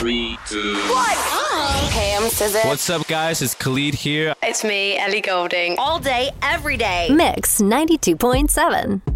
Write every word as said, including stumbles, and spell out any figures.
Three, two, one. Hey, I'm S Z A. What's up, guys? It's Khalid here. It's me, Ellie Goulding. All day, every day. Mix ninety-two point seven.